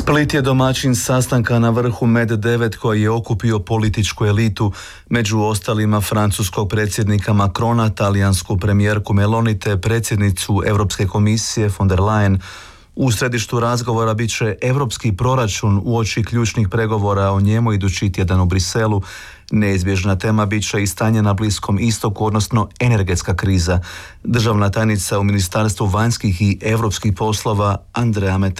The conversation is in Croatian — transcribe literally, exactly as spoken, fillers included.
Split je domaćin sastanka na vrhu Med devet koji je okupio političku elitu, među ostalima francuskog predsjednika Macrona, talijansku premijerku Meloni te predsjednicu Europske komisije von der Leyen. U središtu razgovora bit će europski proračun uoči ključnih pregovora o njemu idući tjedan u Briselu. Neizbježna tema bit će i stanje na Bliskom istoku, odnosno energetska kriza. Državna tajnica u Ministarstvu vanjskih i europskih poslova Andrea Met